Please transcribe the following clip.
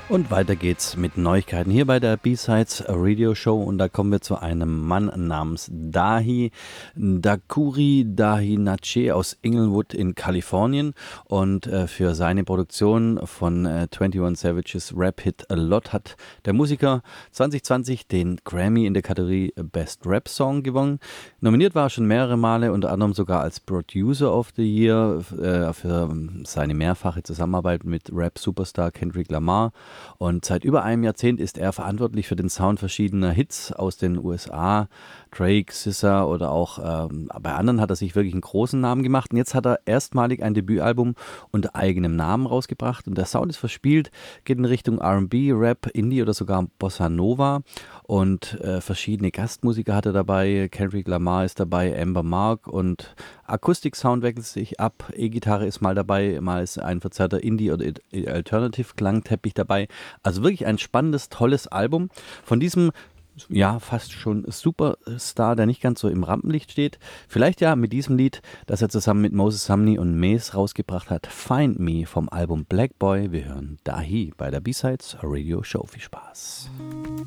Und weiter geht's mit Neuigkeiten hier bei der B-Sides Radio Show und da kommen wir zu einem Mann namens Dahi Dakuri Dahinache aus Inglewood in Kalifornien und für seine Produktion von 21 Savages Rap-Hit A Lot hat der Musiker 2020 den Grammy in der Kategorie Best Rap Song gewonnen. Nominiert war er schon mehrere Male, unter anderem sogar als Producer of the Year für seine mehrfache Zusammenarbeit mit Rap-Superstar Kendrick Lamar. Und seit über einem Jahrzehnt ist er verantwortlich für den Sound verschiedener Hits aus den USA, Drake, SZA oder auch bei anderen hat er sich wirklich einen großen Namen gemacht. Und jetzt hat er erstmalig ein Debütalbum unter eigenem Namen rausgebracht. Und der Sound ist verspielt, geht in Richtung R&B, Rap, Indie oder sogar Bossa Nova. Und verschiedene Gastmusiker hat er dabei. Kendrick Lamar ist dabei, Amber Mark und Akustik-Sound wechselt sich ab. E-Gitarre ist mal dabei, mal ist ein verzerrter Indie- oder Alternative-Klangteppich dabei. Also wirklich ein spannendes, tolles Album. Von diesem, ja, fast schon Superstar, der nicht ganz so im Rampenlicht steht. Vielleicht ja mit diesem Lied, das er zusammen mit Moses Sumney und Mace rausgebracht hat. Find Me vom Album Black Boy. Wir hören Dahi bei der B-Sides Radio Show. Viel Spaß.